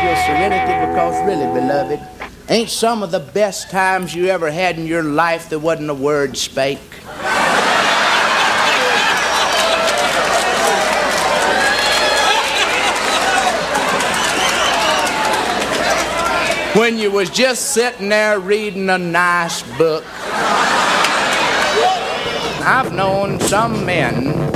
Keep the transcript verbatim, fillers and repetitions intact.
your serenity, because really, beloved, ain't some of the best times you ever had in your life there wasn't a word spake? When you was just sitting there reading a nice book. I've known some men